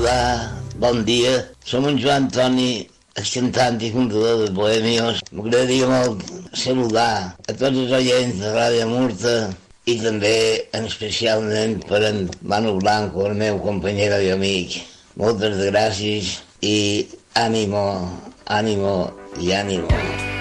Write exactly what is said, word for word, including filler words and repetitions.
saludar, bon dia. Som en Joan Toni, excantant i fundador de Bohemios. M'agradaria molt saludar a tots els oients de Ràdio Murta i també en especialment per en Manu Blanco, el meu companyero i amic. Moltes gràcies i ànimo, ànimo i ànimo.